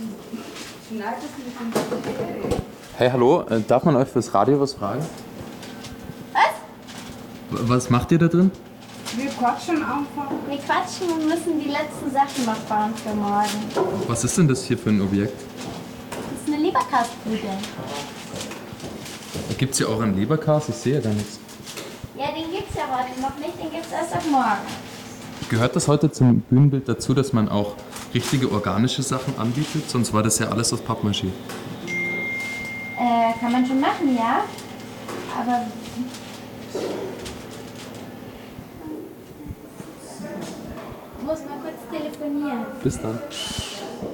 Hey, hallo, darf man euch fürs Radio was fragen? Was? Was macht ihr da drin? Wir quatschen einfach. Wir quatschen und müssen die letzten Sachen noch bauen für morgen. Was ist denn das hier für ein Objekt? Das ist eine Leberkastprügel. Gibt es hier auch einen Leberkas? Ich sehe ja gar nichts. Ja, den gibt's ja heute noch nicht, den gibt's erst ab morgen. Gehört das heute zum Bühnenbild dazu, dass man auch richtige organische Sachen anbietet? Sonst war das ja alles aus Pappmaché. Kann man schon machen, ja. Aber muss mal kurz telefonieren. Bis dann.